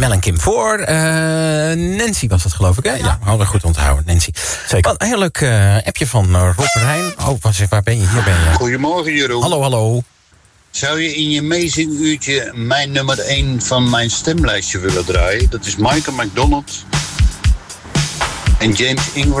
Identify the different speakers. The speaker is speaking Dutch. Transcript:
Speaker 1: Mel en Kim voor. Nancy was dat, geloof ik, hè? Ja, hadden we goed onthouden, Nancy.
Speaker 2: Zeker.
Speaker 1: Een heel leuk appje van Rob Rijn. Oh, waar ben je? Hier ben je.
Speaker 3: Goedemorgen, Jeroen.
Speaker 1: Hallo.
Speaker 3: Zou je in je amazing-uurtje mijn nummer 1 van mijn stemlijstje willen draaien? Dat is Michael McDonald en James Ingram.